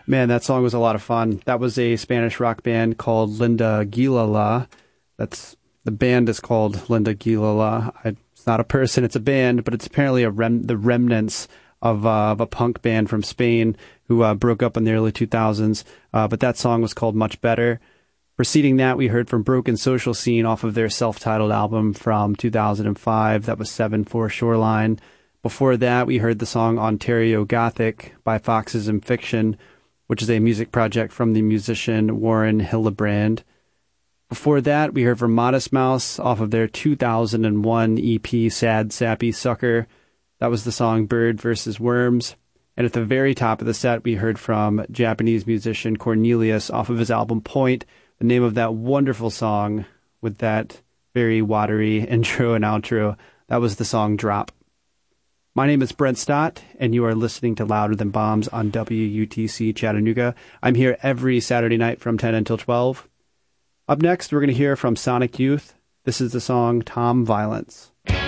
Man, that song was a lot of fun. That was a Spanish rock band called Linda Gilala. The band is called Linda Gilala. It's not a person, it's a band, but it's apparently the remnants of a punk band from Spain who broke up in the early 2000s. But that song was called Much Better. Preceding that, we heard from Broken Social Scene off of their self-titled album from 2005. That was 7-4 Shoreline. Before that, we heard the song Ontario Gothic by Foxes and Fiction, which is a music project from the musician Warren Hillebrand. Before that, we heard from Modest Mouse off of their 2001 EP Sad Sappy Sucker. That was the song Bird vs. Worms. And at the very top of the set, we heard from Japanese musician Cornelius off of his album Point. The name of that wonderful song with that very watery intro and outro, that was the song Drop. My name is Brent Stott, and you are listening to Louder Than Bombs on WUTC Chattanooga. I'm here every Saturday night from 10 until 12. Up next, we're going to hear from Sonic Youth. This is the song Tom Violence.